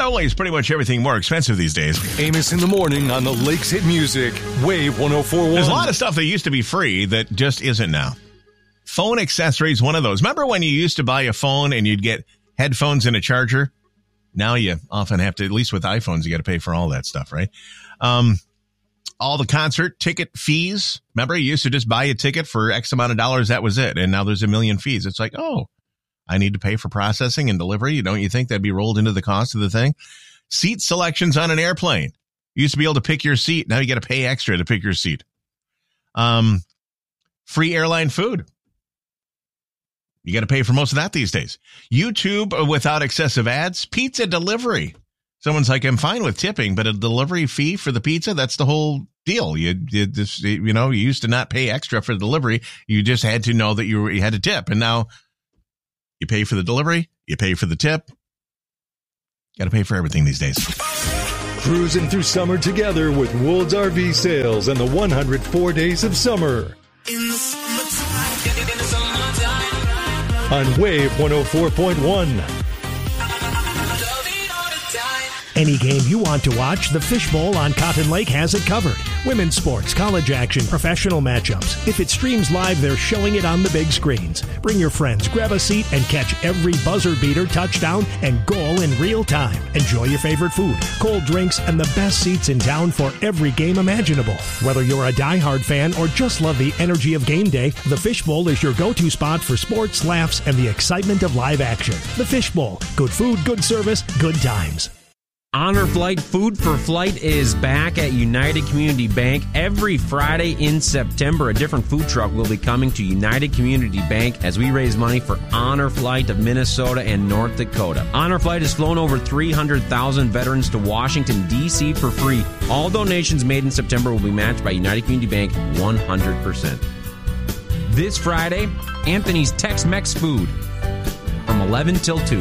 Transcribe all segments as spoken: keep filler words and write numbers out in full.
only is pretty much everything more expensive these days. Amos in the morning on the Lakes Hit Music, Wave one oh four point one. There's a lot of stuff that used to be free that just isn't now. Phone accessories, one of those. Remember when you used to buy a phone and you'd get headphones and a charger? Now you often have to, at least with iPhones, you got to pay for all that stuff, right? Um, all the concert ticket fees. Remember, you used to just buy a ticket for X amount of dollars. That was it. And now there's a million fees. It's like, oh, I need to pay for processing and delivery. Don't you think that'd be rolled into the cost of the thing? Seat selections on an airplane. You used to be able to pick your seat. Now you got to pay extra to pick your seat. Um, free airline food. You got to pay for most of that these days. YouTube without excessive ads. Pizza delivery. Someone's like, I'm fine with tipping, but a delivery fee for the pizza, that's the whole deal. You, you, this, you know, you used to not pay extra for the delivery. You just had to know that you, were, you had to tip. And now you pay for the delivery. You pay for the tip. Got to pay for everything these days. Cruising through summer together with Woods R V Sales and the one hundred four days of summer. In the summertime, in the summertime. On Wave one oh four point one. Any game you want to watch, the Fishbowl on Cotton Lake has it covered. Women's sports, college action, professional matchups. If it streams live, they're showing it on the big screens. Bring your friends, grab a seat, and catch every buzzer beater, touchdown, and goal in real time. Enjoy your favorite food, cold drinks, and the best seats in town for every game imaginable. Whether you're a diehard fan or just love the energy of game day, the Fishbowl is your go-to spot for sports, laughs, and the excitement of live action. The Fishbowl. Good food, good service, good times. Honor Flight Food for Flight is back at United Community Bank. Every Friday in September, a different food truck will be coming to United Community Bank as we raise money for Honor Flight of Minnesota and North Dakota. Honor Flight has flown over three hundred thousand veterans to Washington, D C for free. All donations made in September will be matched by United Community Bank one hundred percent. This Friday, Anthony's Tex-Mex Food from eleven till two.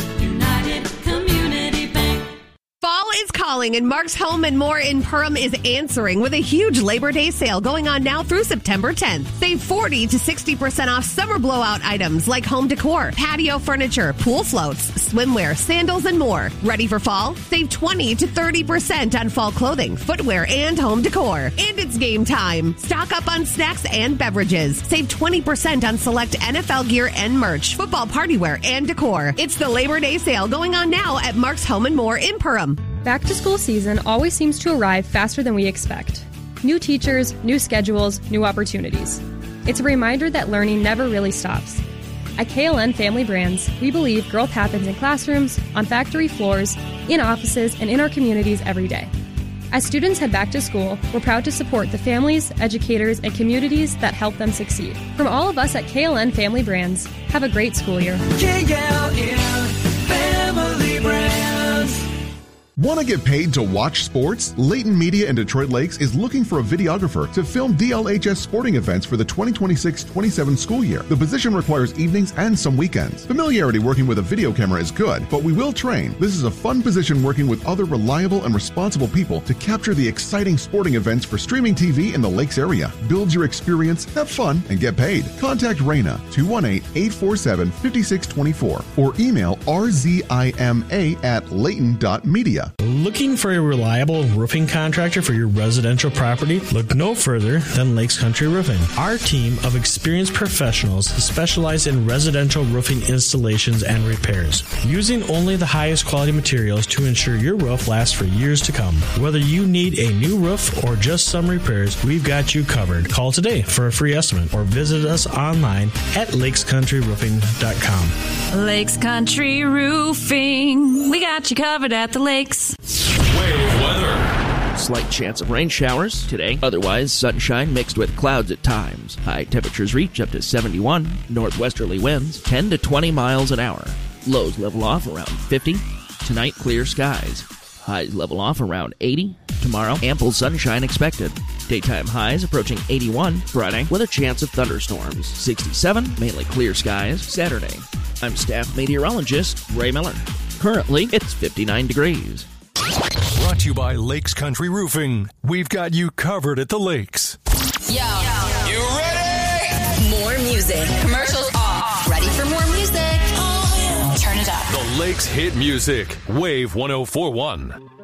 United Community Bank. Fall is calling, and Mark's Home and More in Perham is answering with a huge Labor Day sale going on now through September tenth. Save forty to sixty percent off summer blowout items like home decor, patio furniture, pool floats, swimwear, sandals, and more. Ready for fall? Save twenty to thirty percent on fall clothing, footwear, and home decor. And it's game time. Stock up on snacks and beverages. Save twenty percent on select N F L gear and merch, football party wear, and decor. It's the Labor Day sale going on now at Mark's Home and More in Perham. Back to school season always seems to arrive faster than we expect. New teachers, new schedules, new opportunities. It's a reminder that learning never really stops. At K L N Family Brands, we believe growth happens in classrooms, on factory floors, in offices, and in our communities every day. As students head back to school, we're proud to support the families, educators, and communities that help them succeed. From all of us at K L N Family Brands, have a great school year. K L N Family Brands. Want to get paid to watch sports? Layton Media in Detroit Lakes is looking for a videographer to film D L H S sporting events for the twenty twenty-six twenty-seven school year. The position requires evenings and some weekends. Familiarity working with a video camera is good, but we will train. This is a fun position working with other reliable and responsible people to capture the exciting sporting events for streaming T V in the Lakes area. Build your experience, have fun, and get paid. Contact Raina, two one eight, eight four seven, five six two four, or email r z i m a at layton dot media. Looking for a reliable roofing contractor for your residential property? Look no further than Lakes Country Roofing. Our team of experienced professionals specialize in residential roofing installations and repairs, using only the highest quality materials to ensure your roof lasts for years to come. Whether you need a new roof or just some repairs, we've got you covered. Call today for a free estimate or visit us online at lakes country roofing dot com. Lakes Country Roofing. We got you covered at the lakes. Wave weather. Slight chance of rain showers today. Otherwise, sunshine mixed with clouds at times. High temperatures reach up to seventy-one. Northwesterly winds ten to twenty miles an hour. Lows level off around fifty. Tonight, clear skies. Highs level off around eighty. Tomorrow, ample sunshine expected. Daytime highs approaching eighty-one. Friday, with a chance of thunderstorms. sixty-seven, mainly clear skies. Saturday. I'm staff meteorologist Ray Miller. Currently, it's fifty-nine degrees. Brought to you by Lakes Country Roofing. We've got you covered at the lakes. Yo. You ready? More music. Commercials off. Ready for more music? Turn it up. The Lakes hit music. Wave one oh four one.